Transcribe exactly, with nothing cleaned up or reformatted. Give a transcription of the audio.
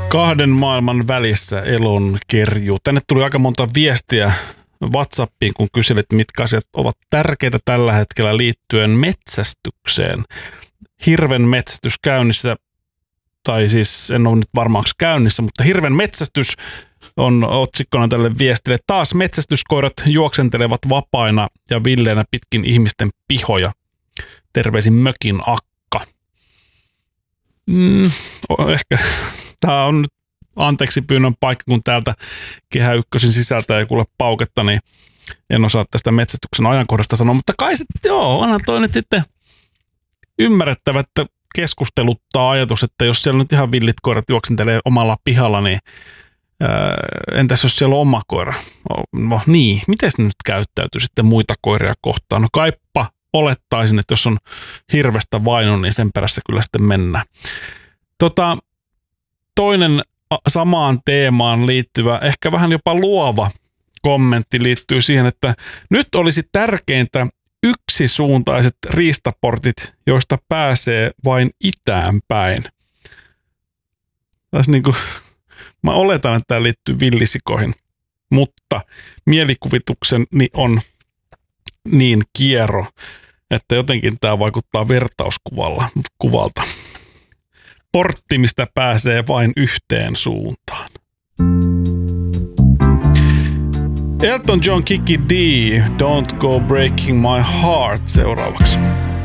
Kahden maailman välissä elon kerjuu. Tänne tuli aika monta viestiä WhatsAppiin, kun kyselit, mitkä asiat ovat tärkeitä tällä hetkellä liittyen metsästykseen. Hirven metsästys käynnissä, tai siis en ole nyt varmaanko käynnissä, mutta hirven metsästys on otsikkona tälle viestille. Taas metsästyskoirat juoksentelevat vapaina ja villeinä pitkin ihmisten pihoja. Terveisin mökin akka. Mm, ehkä tämä on nyt anteeksi pyynnön paikka, kun täältä Kehä Ykkösen sisältä ei kuule pauketta, niin en osaa tästä metsästyksen ajankohdasta sanoa. Mutta kai sitten joo, onhan toi nyt sitten ymmärrettävä, että keskusteluttaa ajatus, että jos siellä nyt ihan villit koirat juoksentelee omalla pihalla, niin ää, entäs jos siellä on oma koira? No niin, miten se nyt käyttäytyy sitten muita koiria kohtaan? No kaippa olettaisin, että jos on hirvestä vaino, niin sen perässä kyllä sitten mennään. Tota, toinen samaan teemaan liittyvä, ehkä vähän jopa luova kommentti liittyy siihen, että nyt olisi tärkeintä yksisuuntaiset riistaportit, joista pääsee vain itään päin. Tässä niin kuin, mä oletan, että tämä liittyy villisikoihin, mutta mielikuvitukseni on niin kiero, että jotenkin tämä vaikuttaa vertauskuvalla kuvalta. Portti, mistä pääsee vain yhteen suuntaan. Elton John, Kiki D, Don't Go Breaking My Heart seuraavaksi.